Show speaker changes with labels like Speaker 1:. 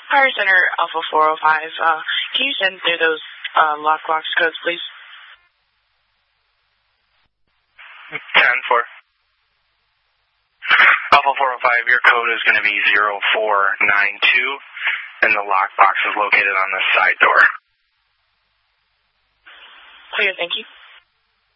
Speaker 1: Fire Center Alpha 405. Can you send through those lockbox codes, please?
Speaker 2: 10-4. Alpha 405, your code is going to be 0492, and the lockbox is located on the side door.
Speaker 1: Clear, thank you.